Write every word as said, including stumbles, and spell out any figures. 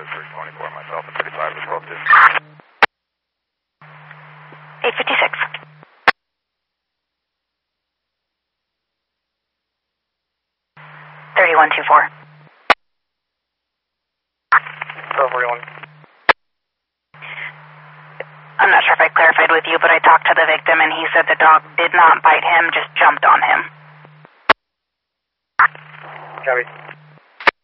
three twenty-four, myself and thirty-five was both due. eight fifty-six. thirty-one twenty-four. twelve forty-one. I'm not sure if I clarified with you, but I talked to the victim and he said the dog did not bite him, just jumped on him. Copy.